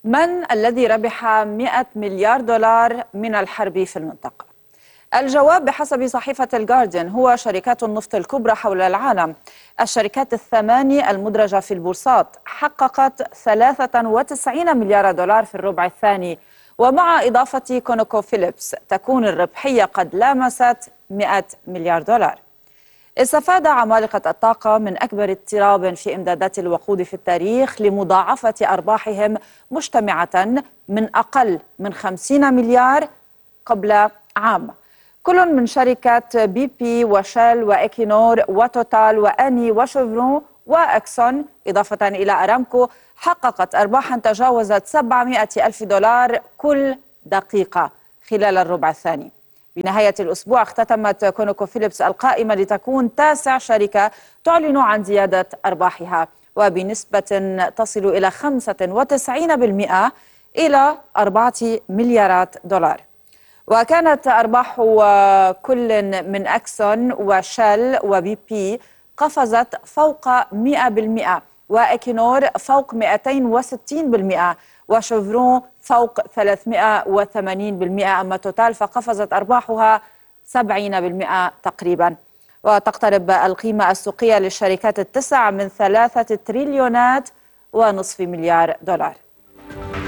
من الذي ربح 100 مليار دولار من الحرب في المنطقة؟ الجواب بحسب صحيفة الجارديان هو شركات النفط الكبرى حول العالم. الشركات الثماني المدرجة في البورصات حققت 93 مليار دولار في الربع الثاني، ومع إضافة كونوكو فيليبس تكون الربحية قد لامست 100 مليار دولار. استفاد عمالقة الطاقة من أكبر اضطراب في إمدادات الوقود في التاريخ لمضاعفة أرباحهم مجتمعة من أقل من 50 مليار قبل عام. كل من شركة بي بي وشيل وإيكينور وتوتال وأني وشيفرون وأكسون إضافة إلى أرامكو حققت أرباحا تجاوزت 700 ألف دولار كل دقيقة خلال الربع الثاني. بنهاية الأسبوع اختتمت كونوكو فيليبس القائمة لتكون تاسع شركة تعلن عن زيادة أرباحها، وبنسبة تصل إلى 95% إلى 4 مليارات دولار. وكانت أرباح كل من أكسون وشيل وبي بي قفزت فوق 100%، وإيكينور فوق 260%، وشيفرون فوق 380%. أما توتال فقفزت أرباحها 70% تقريبا. وتقترب القيمة السوقية للشركات التسع من 3 تريليونات ونصف مليار دولار.